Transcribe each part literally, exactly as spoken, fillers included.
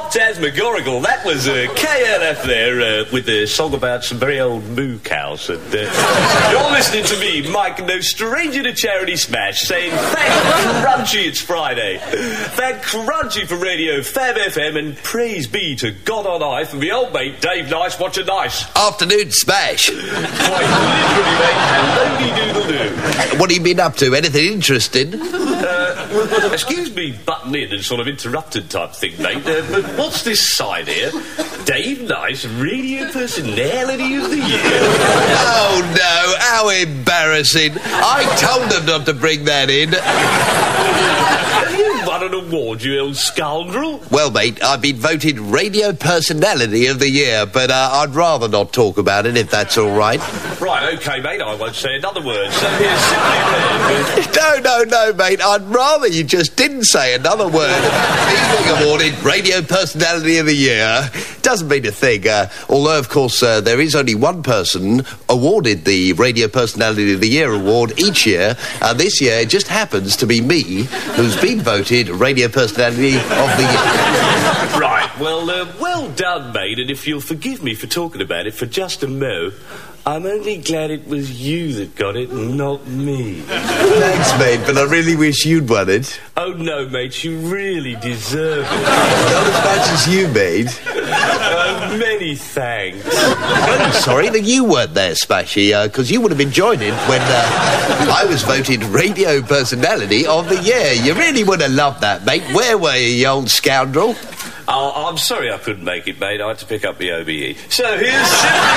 Phantasmagorical. That was uh, K L F there uh, with a song about some very old moo cows. And uh, you're listening to me, Mike, no stranger to Charity Smash, saying thank Crunchy it's Friday. Thank Crunchy for Radio Fab F M, and praise be to God on high for me old mate Dave Nice watching Nice. Afternoon Smash. Quite literally, mate. Hello, doodle-doo. What have you been up to? Anything interesting? Uh, excuse me butting in and sort of interrupted type thing, mate, uh, but what's this sign here? Dave Nice, Radio Personality of the Year. Oh, no, how embarrassing. I told them not to bring that in. Have you won an award, you old scoundrel? Well, mate, I've been voted Radio Personality of the Year, but uh, I'd rather not talk about it, if that's all right. Right, OK, mate, I won't say another word. So here's simply there. No, no, no, mate, I'd rather you just didn't say another word about me being awarded Radio Personality of the Year. Doesn't mean a thing, uh, although, of course, uh, there is only one person awarded the Radio Personality of the Year award each year, and this year it just happens to be me who's been voted Radio Personality of the Year. Right, well, uh, well done, mate, and if you'll forgive me for talking about it for just a mo, I'm only glad it was you that got it, not me. Thanks, mate, but I really wish you'd won it. Oh, no, mate, you really deserve it. Not as much as you, mate. Oh, many thanks. Oh, sorry that you weren't there, Smashy, because uh, you would have enjoyed it when uh, I was voted Radio Personality of the Year. You really would have loved that, mate. Where were you, you old scoundrel? Oh, I'm sorry I couldn't make it, mate. I had to pick up the O B E. So here's...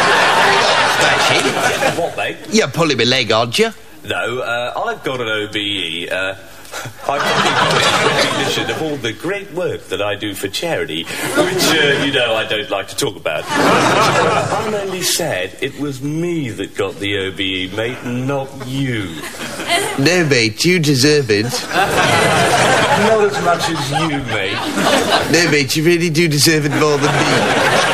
Smashy. What, mate? You're pulling my leg, aren't you? No, uh, I've got an O B E. Uh, I've got recognition of all the great work that I do for charity, which, uh, you know, I don't like to talk about. I'm only sad it was me that got the O B E, mate, not you. No, mate, you deserve it. Not as much as you, mate. No, mate, you really do deserve it more than me.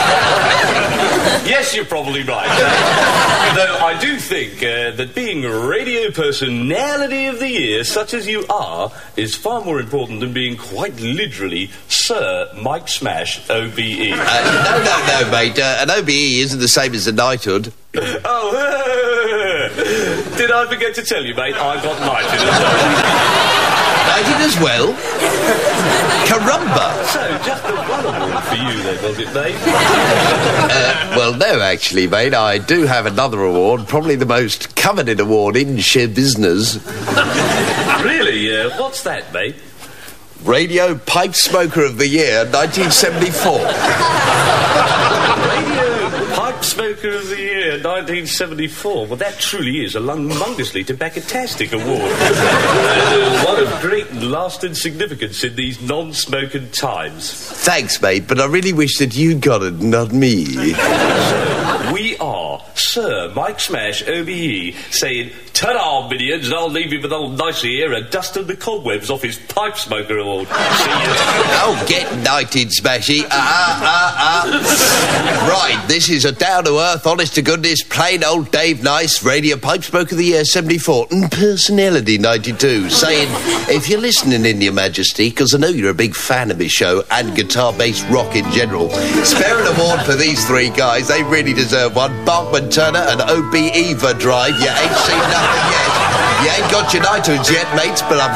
Yes, you're probably right. Though I do think uh, that being Radio Personality of the Year, such as you are, is far more important than being quite literally Sir Mike Smash O B E. Uh, no, no, no, mate. Uh, an O B E isn't the same as a knighthood. Oh, did I forget to tell you, mate? I got knighted as well. Knighted as well? Caramba! So, just the one award for you then, was it, mate? Uh, well, no, actually, mate. I do have another award, probably the most coveted award in show business. Really? Uh, what's that, mate? Radio Pipe Smoker of the Year, nineteen seventy-four. Radio Pipe Smoker of the Year, nineteen seventy-four. Well, that truly is a humongously tobacco-tastic award. uh, one of great and lasting significance in these non-smoking times. Thanks, mate, but I really wish that you'd got it, not me. So, we are Sir Mike Smash O B E saying, ta-da, minions, and I'll leave you with old Nicey here and dusting the cobwebs off his Pipe Smoker award. See you. Oh, get knighted, Smashy. Ah, ah, ah. Right, this is a down-to-earth, honest-to-goodness, plain old Dave Nice, Radio Pipe Smoker of the Year seventy-four, and Personality ninety-two, saying, if you're listening in, Your Majesty, because I know you're a big fan of this show and guitar-based rock in general, spare an award for these three guys. They really deserve one. Barkman Turner and O B E Drive. You ain't seen nothing yet. You ain't got your iTunes yet, mates, but I'm